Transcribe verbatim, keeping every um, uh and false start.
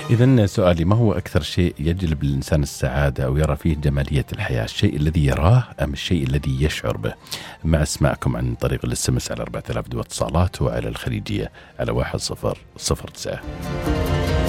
إذن سؤالي، ما هو أكثر شيء يجلب للإنسان السعادة أو يرى فيه جمالية الحياة؟ الشيء الذي يراه أم الشيء الذي يشعر به؟ مع اسماءكم عن طريق الاس ام اس على أربعة آلاف دو اتصالات وعلى الخليجية على واحد صفر صفر تسعة.